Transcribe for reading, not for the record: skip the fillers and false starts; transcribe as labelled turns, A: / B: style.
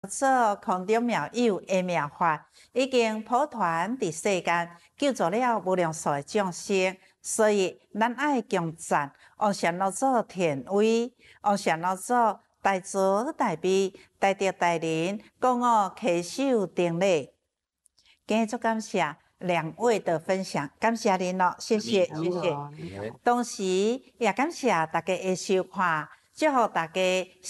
A: 做空中妙有的妙法，已经普传伫世间，救助了无量数的众生。所以，咱爱强赞王禅老祖田威，王禅老祖大慈大悲，大德大仁，讲我恪守定力。今日足感谢两位的分享，感谢您咯，谢谢。同时也感谢大家的收看，祝福大家。